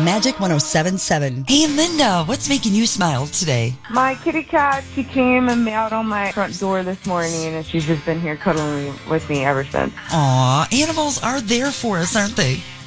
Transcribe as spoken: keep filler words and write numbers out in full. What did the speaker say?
Magic one oh seven point seven. Hey, Linda, what's making you smile today? My kitty cat, she came and meowed on my front door this morning, and she's just been here cuddling with me ever since. Aw, animals are there for us, aren't they?